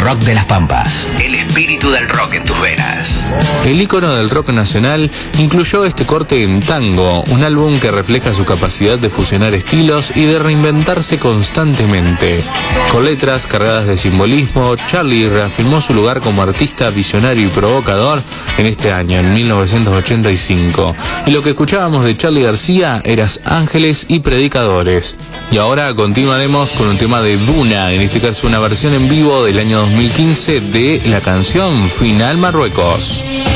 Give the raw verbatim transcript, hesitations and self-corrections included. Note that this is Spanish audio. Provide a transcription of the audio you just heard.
rock de las Pampas. El espíritu del rock en tus venas. El ícono del rock nacional incluyó este corte en Tango, un álbum que refleja su capacidad de fusionar estilos y de reinventarse constantemente. Con letras cargadas de simbolismo, Charly reafirmó su lugar como artista visionario y provocador en este año, en mil novecientos ochenta y cinco. Y lo que escuchábamos de Charly García eran Ángeles y Predicadores. Y ahora continuaremos con un tema de Duna, en este caso una versión en vivo del año dos mil quince de la canción Final Marruecos.